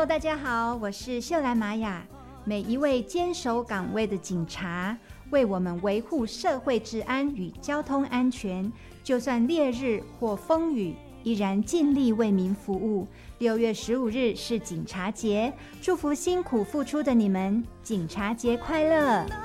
Hello， 大家好，我是秀兰玛雅。每一位坚守岗位的警察，为我们维护社会治安与交通安全，就算烈日或风雨，依然尽力为民服务。6月15日是警察节，祝福辛苦付出的你们，警察节快乐！